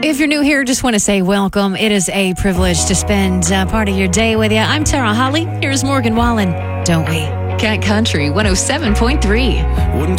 If you're new here, just want to say welcome. It is a privilege to spend part of your day with you. I'm Tara Holly. Here's Morgan Wallen. Don't we? Cat Country 107.3.